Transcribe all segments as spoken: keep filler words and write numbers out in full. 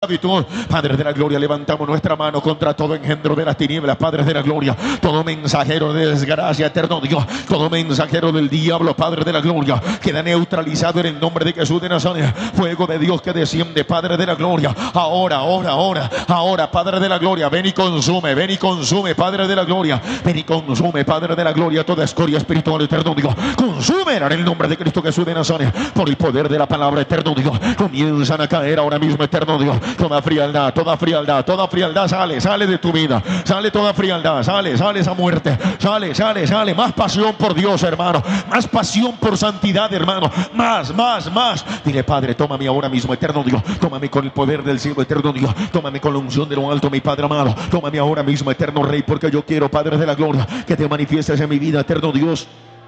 esclavitud. Padre de la gloria, levantamos nuestra mano contra todo engendro de las tinieblas, Padre de la gloria, todo mensajero de desgracia, eterno Dios, todo mensajero del diablo, Padre de la gloria, queda neutralizado en el nombre de Jesús de Nazaret. Fuego de Dios que desciende, Padre de la gloria, ahora, ahora, ahora, ahora, Padre de la gloria, ven y consume, ven y consume, Padre de la gloria, ven y consume, Padre de la gloria, toda escoria espiritual, eterno Dios, consume en el nombre de Cristo Jesús de Nazaret, por el poder de la palabra, eterno Dios. Comienzan a caer ahora mismo, eterno Dios, toda frialdad, toda frialdad, toda frialdad sale, sale de tu vida, sale toda frialdad, sale, sale esa muerte, sale, sale, sale, más pasión por Dios, hermano, más pasión por santidad, hermano, más, más, más. Dile, Padre, tómame ahora mismo, eterno Dios, tómame con el poder del cielo, eterno Dios, tómame con la unción de lo alto, mi Padre amado, tómame ahora mismo, eterno Rey, porque yo quiero, Padre de la gloria, que te manifiestes en mi vida, eterno Dios.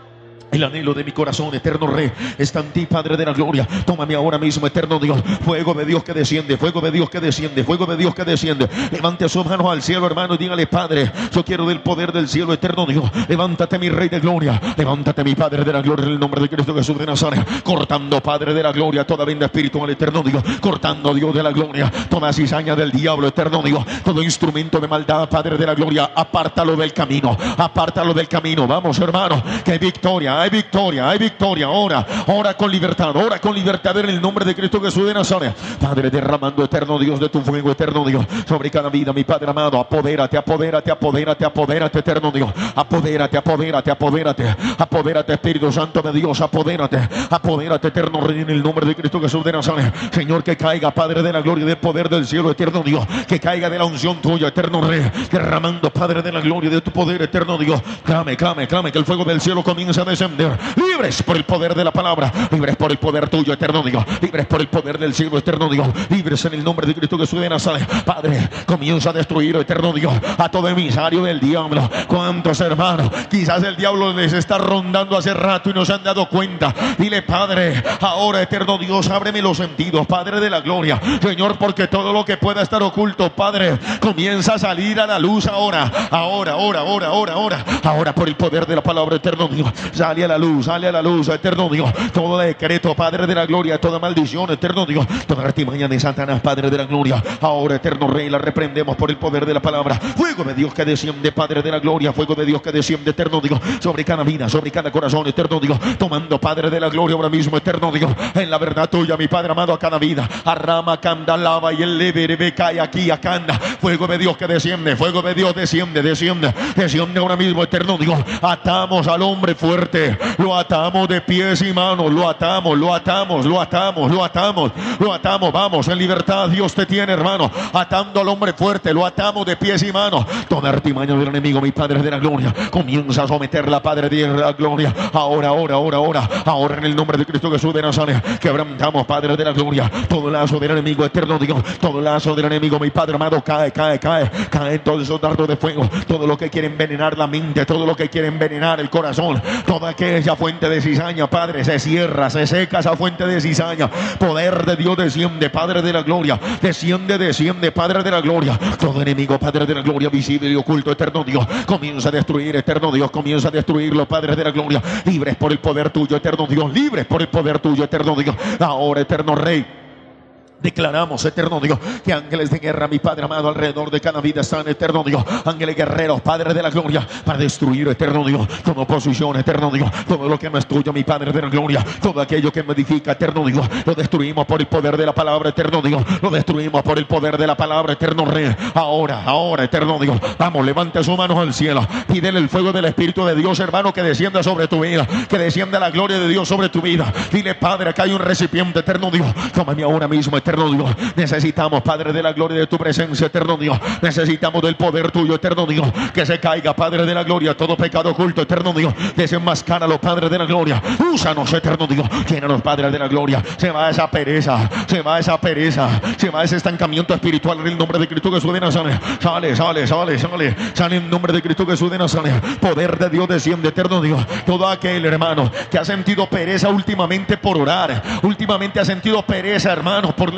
El anhelo de mi corazón, eterno Rey, está en ti, Padre de la gloria. Tómame ahora mismo, eterno Dios. Fuego de Dios que desciende, fuego de Dios que desciende, fuego de Dios que desciende. Levante sus manos al cielo, hermano, y dígale, Padre, yo quiero del poder del cielo, eterno Dios. Levántate, mi Rey de gloria. Levántate, mi Padre de la gloria, en el nombre de Cristo Jesús de Nazaret. Cortando, Padre de la gloria, toda venda espiritual, eterno Dios. Cortando, Dios de la gloria, toda cizaña del diablo, eterno Dios. Todo instrumento de maldad, Padre de la gloria, apártalo del camino, apártalo del camino. Vamos, hermano, que hay victoria. Hay victoria, hay victoria, ahora, ahora con libertad, ahora con libertad en el nombre de Cristo Jesús de Nazaret. Padre, derramando, eterno Dios, de tu fuego, eterno Dios, sobre cada vida, mi Padre amado, apodérate, apodérate, apodérate, apodérate, eterno Dios, apodérate, apodérate, apodérate, apodérate, Espíritu Santo de Dios, apodérate, apodérate, eterno Rey, en el nombre de Cristo Jesús de Nazaret. Señor, que caiga, Padre de la gloria, del poder del cielo, eterno Dios, que caiga de la unción tuya, eterno Rey, derramando, Padre de la gloria, de tu poder, eterno Dios. Clame, clame, clame, que el fuego del cielo comienza a descender. Libres por el poder de la palabra, libres por el poder tuyo, eterno Dios, libres por el poder del cielo, eterno Dios, libres en el nombre de Cristo Jesús de Nazaret. Padre, comienza a destruir, eterno Dios, a todo emisario del diablo. ¿Cuántos, hermanos? Quizás el diablo les está rondando hace rato y no se han dado cuenta. Dile, Padre, ahora, eterno Dios, ábreme los sentidos, Padre de la gloria, Señor, porque todo lo que pueda estar oculto, Padre, comienza a salir a la luz ahora, ahora, ahora, ahora, ahora, ahora, ahora, por el poder de la palabra, eterno Dios, sale a la luz, sale a la luz, eterno Dios, todo decreto, Padre de la gloria, toda maldición, eterno Dios, toda artimaña de Satanás, Padre de la gloria, ahora, eterno Rey, la reprendemos por el poder de la palabra. Fuego de Dios que desciende, Padre de la gloria, fuego de Dios que desciende, eterno Dios, sobre cada vida, sobre cada corazón, eterno Dios, tomando, Padre de la gloria, ahora mismo, eterno Dios, en la verdad tuya, mi Padre amado, a cada vida, arrama, canda, lava y el leve, cae aquí, acá anda. Fuego de Dios que desciende, fuego de Dios desciende, desciende, desciende ahora mismo, eterno Dios. Atamos al hombre fuerte, lo atamos de pies y manos, lo atamos, lo atamos, lo atamos, lo atamos, lo atamos. Vamos, en libertad Dios te tiene, hermano, atando al hombre fuerte, lo atamos de pies y manos. Toda artimaña del enemigo, mi Padre de la gloria, comienza a someterla, Padre de la gloria, ahora, ahora, ahora, ahora, ahora, en el nombre de Cristo Jesús de Nazaret, quebrantamos, Padre de la gloria, todo lazo del enemigo, eterno Dios, todo lazo del enemigo, mi Padre amado, cae, cae, cae, cae todos esos dardos de fuego, todo lo que quiere envenenar la mente, todo lo que quiere envenenar el corazón, toda aquella fuente de cizaña, Padre, se cierra, se seca esa fuente de cizaña. Poder de Dios desciende, Padre de la gloria, desciende, desciende, Padre de la gloria. Todo enemigo, Padre de la gloria, visible y oculto, eterno Dios, comienza a destruir, eterno Dios, comienza a destruirlo, Padre de la gloria. Libres por el poder tuyo, eterno Dios, libres por el poder tuyo, eterno Dios. Ahora, eterno Rey, declaramos, eterno Dios, que ángeles de guerra, mi Padre amado, alrededor de cada vida están, eterno Dios, ángeles guerreros, Padre de la gloria, para destruir, eterno Dios, toda oposición, eterno Dios, todo lo que no es tuyo, mi Padre de la gloria, todo aquello que me edifica, eterno Dios, lo destruimos por el poder de la palabra, eterno Dios, lo destruimos por el poder de la palabra, eterno Rey. Ahora, ahora, eterno Dios, vamos, levante sus manos al cielo, pídele el fuego del Espíritu de Dios, hermano, que descienda sobre tu vida, que descienda la gloria de Dios sobre tu vida. Dile, Padre, acá hay un recipiente, eterno Dios, tómame ahora mismo, eterno Dios. Necesitamos, Padre de la gloria, de tu presencia, eterno Dios. Necesitamos del poder tuyo, eterno Dios. Que se caiga, Padre de la gloria, todo pecado oculto, eterno Dios. Desenmascáralo, Padre de la gloria. Úsanos, eterno Dios. Llénanos, Padre de la gloria. Se va esa pereza, se va esa pereza, se va ese estancamiento espiritual en el nombre de Cristo Jesús de Nazaret. Sale, sale, sale, sale, sale en nombre de Cristo Jesús de Nazaret. Poder de Dios desciende, eterno Dios. Todo aquel, hermano, que ha sentido pereza últimamente por orar, últimamente ha sentido pereza, hermano, por leer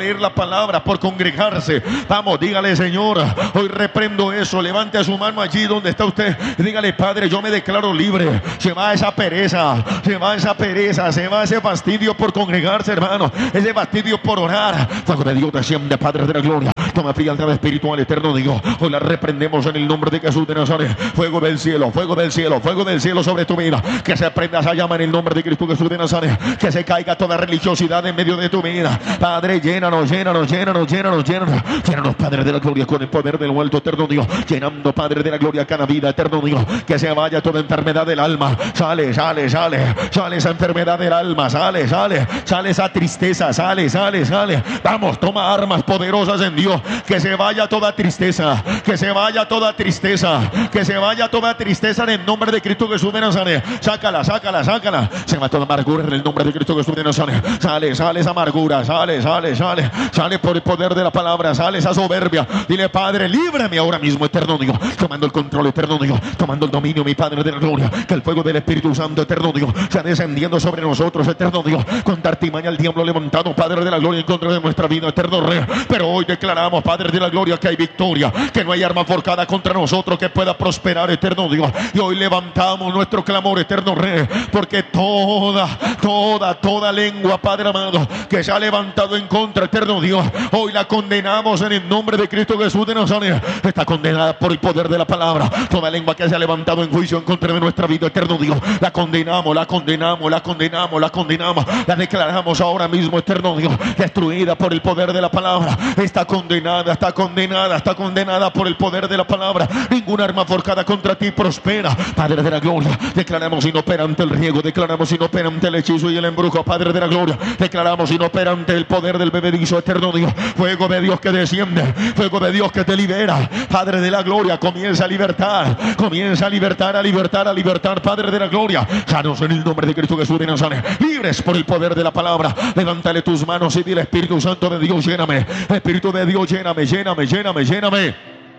leer la palabra, por congregarse. Vamos, dígale, Señor, hoy reprendo eso. Levante su mano allí donde está usted. Dígale, Padre, yo me declaro libre. Se va esa pereza, se va esa pereza, se va ese fastidio por congregarse, hermano. Ese fastidio por orar. Fuego de Dios desciende, Padre de la gloria. Toma frialdad espiritual, eterno Dios. Hoy la reprendemos en el nombre de Jesús de Nazaret. Fuego del cielo, fuego del cielo, fuego del cielo sobre tu vida. Que se prenda esa llama en el nombre de Cristo Jesús de Nazaret. Que se caiga toda religiosidad en medio de tu vida. Padre, llénanos, llénanos, llénanos, llénanos, llénanos. Llénanos, Padre de la gloria, con el poder del vuelto, eterno Dios. Llenando, Padre de la gloria, cada vida, eterno Dios. Que se vaya toda enfermedad del alma. Sale, sale, sale. Sale esa enfermedad del alma. Sale, sale. Sale esa tristeza. Sale, sale, sale. Vamos, toma armas poderosas en Dios. Que se vaya toda tristeza. Que se vaya toda tristeza. Que se vaya toda tristeza en el nombre de Cristo Jesús de Nazaret. Sácala, sácala, sácala. Se va toda amargura en el nombre de Cristo Jesús de Nazaret. Sale, sale esa amargura. Sale, sale, sale. Sale por el poder de la palabra. Sale esa soberbia. Dile, Padre, líbrame ahora mismo, eterno Dios. Tomando el control, eterno Dios. Tomando el dominio, mi Padre de la gloria. Que el fuego del Espíritu Santo, eterno Dios, sea descendiendo sobre nosotros, eterno Dios. Con artimaña al diablo levantado, Padre de la gloria, en contra de nuestra vida, eterno Rey. Pero hoy declaramos, Padre de la gloria, que hay victoria. Que no hay arma forjada contra nosotros que pueda prosperar, eterno Dios. Y hoy levantamos nuestro clamor, eterno Rey. Porque toda, toda, toda lengua, Padre amado, que se ha levantado en contra, eterno Dios, hoy la condenamos en el nombre de Cristo Jesús de Nazaret. Está condenada por el poder de la palabra. Toda lengua que se ha levantado en juicio en contra de nuestra vida, eterno Dios, la condenamos, la condenamos, la condenamos, la condenamos, la declaramos ahora mismo, eterno Dios, destruida por el poder de la palabra. Está condenada, está condenada, está condenada por el poder de la palabra. Ninguna arma forjada contra ti prospera, Padre de la gloria. Declaramos inoperante el riego, declaramos inoperante el hechizo y el embrujo, Padre de la gloria. Declaramos inoperante el poder del bebedizo, eterno Dios. Fuego de Dios que desciende, fuego de Dios que te libera, Padre de la gloria. Comienza a libertar, comienza a libertar, a libertar, a libertar, Padre de la gloria. Sanos en el nombre de Cristo Jesús de Nazaret, libres por el poder de la palabra. Levántale tus manos y dile, Espíritu Santo de Dios, lléname. Espíritu de Dios, lléname, lléname, lléname, lléname.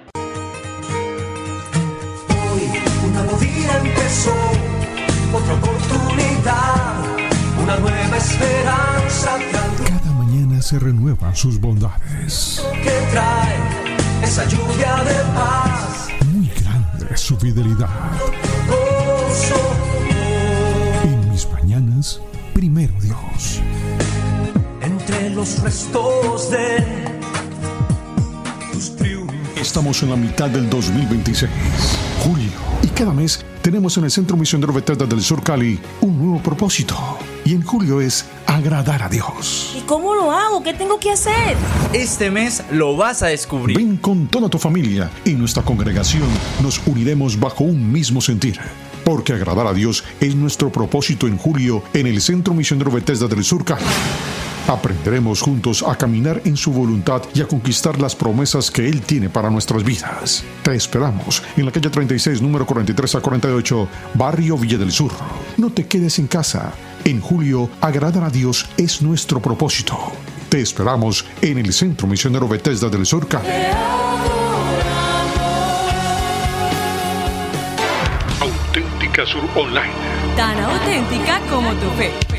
Hoy un nuevo día empezó, otra oportunidad, una nueva esperanza. Cada mañana se renuevan sus bondades. Que trae esa lluvia de paz. Muy grande es su fidelidad. Gozo. En mis mañanas, primero Dios. Entre los restos de tus triunfos. Estamos en la mitad del dos mil veintiséis, julio, y cada mes tenemos en el Centro Misionero Bethesda del Sur Cali un nuevo propósito. Y en julio es agradar a Dios. ¿Y cómo lo hago? ¿Qué tengo que hacer? Este mes lo vas a descubrir. Ven con toda tu familia y nuestra congregación nos uniremos bajo un mismo sentir. Porque agradar a Dios es nuestro propósito en julio en el Centro Misionero Bethesda del Sur Cali. Aprenderemos juntos a caminar en su voluntad y a conquistar las promesas que Él tiene para nuestras vidas. Te esperamos en la calle treinta y seis, número cuarenta y tres a cuarenta y ocho, Barrio Villa del Sur. No te quedes en casa. En julio, agradar a Dios es nuestro propósito. Te esperamos en el Centro Misionero Bethesda del Sur Cali. Auténtica Sur Online. Tan auténtica como tu fe.